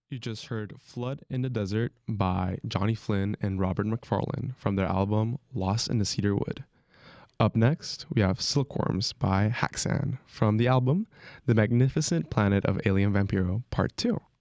You just heard Flood in the Desert by Johnny Flynn and Robert McFarlane from their album Lost in the Cedar Wood. Up next, we have Silkworms by Haxan from the album The Magnificent Planet of Alien Vampiro Part 2.